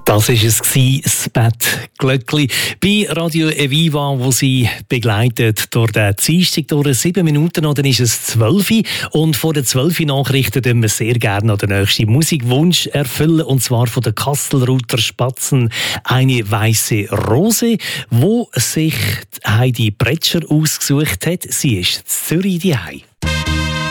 Das war es, das Bettglöckli bei Radio Eviva, wo sie begleitet durch den Dienstag durch 7 Minuten, oder ist es 12 Uhr. Und vor den 12 Uhr Nachrichten tun wir sehr gerne noch den nächsten Musikwunsch erfüllen, und zwar von den Kastelruther Spatzen «Eine weiße Rose», wo sich Heidi Bretscher ausgesucht hat. Sie ist in Zürich daheim.